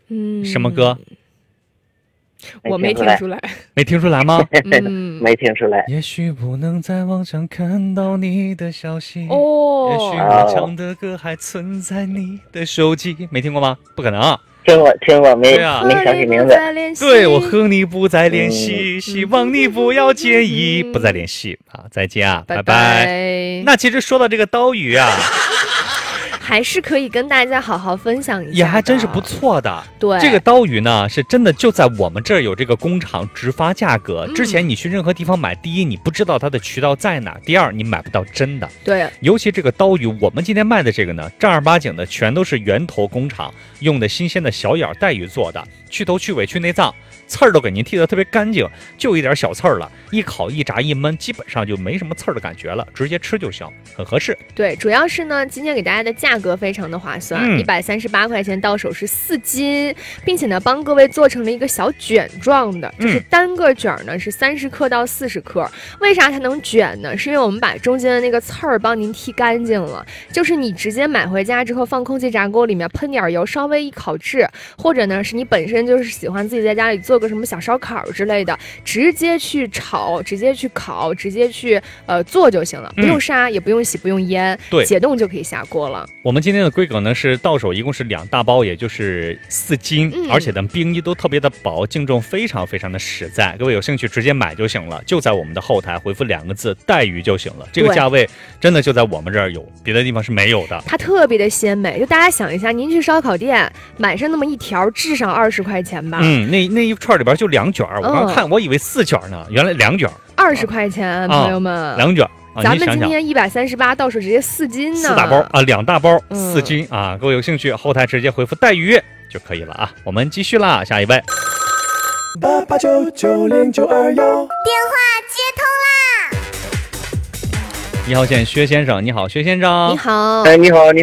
什么歌？ 我没听出来， 没听出来吗？ 没听出来。 也许不能在网上看到你的消息， 哦， 也许我唱的歌还存在你的手机，没听过吗？不可能啊！ 听过，没想起名字。 对，我和你不再联系，希望你不要介意，不再联系啊，再见啊，拜拜。那其实说到这个刀鱼啊。 还是可以跟大家好好分享一下， 也还真是不错的。 对， 这个刀鱼呢，是真的就在我们这儿有这个工厂直发价格。之前你去任何地方买，第一你不知道它的渠道在哪，第二你买不到真的。 对， 尤其这个刀鱼，我们今天卖的这个呢，正儿八经的全都是源头工厂用的新鲜的小眼带鱼做的，去头去尾去内脏，刺儿都给您剔得特别干净，就一点小刺儿了，一烤一炸一焖，基本上就没什么刺儿的感觉了，直接吃就行，很合适。 对，主要是呢，今天给大家的价格非常的划算，138块钱到手是4斤，并且呢帮各位做成了一个小卷状的，就是单个卷呢是30克到40克。为啥它能卷呢？是因为我们把中间的那个刺儿帮您剔干净了，就是你直接买回家之后放空气炸锅里面喷点油，稍微一烤制，或者呢是你本身就是喜欢自己在家里做个什么小烧烤之类的，直接去炒，直接去烤，直接去做就行了，不用杀，也不用洗，不用腌， 对， 解冻就可以下锅了。 我们今天的规格呢是到手一共是2大包，也就是4斤，而且呢冰衣都特别的薄，净重非常非常的实在。各位有兴趣直接买就行了，就在我们的后台回复2个字带鱼就行了。这个价位真的就在我们这儿有，别的地方是没有的。 它特别的鲜美，就大家想一下，您去烧烤店买上那么一条，至少20块钱吧。 那一串里边就2卷，我刚看我以为4卷呢，原来2卷 ，20块钱，朋友们 ，2卷。 咱们今天138到手直接4斤呢 ，4大包啊，2大包4斤啊！各位有兴趣，后台直接回复带鱼就可以了啊。我们继续啦，下一位。 88990921，电话接通啦！ 1号线薛先生，你好，薛先生。 你好。 你好。